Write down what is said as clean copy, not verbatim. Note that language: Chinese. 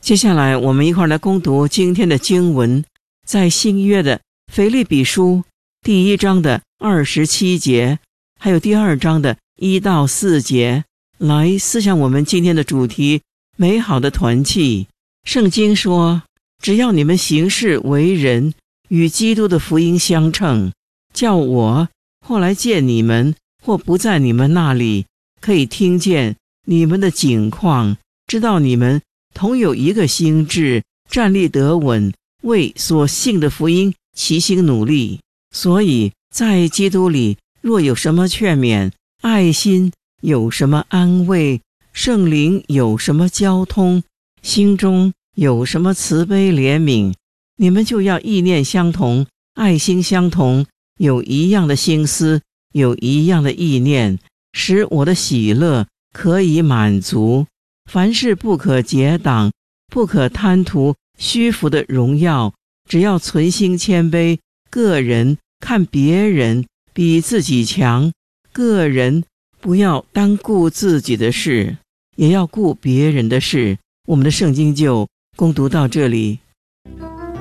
接下来我们一块来攻读今天的经文，在新约的腓立比书第1章的27节，还有第2章的1到4节，来思想我们今天的主题：美好的团契。圣经说，只要你们行事为人与基督的福音相称，叫我或来见你们，或不在你们那里，可以听见你们的景况，知道你们同有一个心志，站立得稳，为所信的福音齐心努力。所以在基督里，若有什么劝勉，爱心有什么安慰，圣灵有什么交通，心中有什么慈悲怜悯，你们就要意念相同，爱心相同，有一样的心思，有一样的意念，使我的喜乐可以满足。凡事不可结党，不可贪图虚浮的荣耀，只要存心谦卑，个人看别人比自己强，个人不要单顾自己的事，也要顾别人的事。我们的圣经就攻读到这里。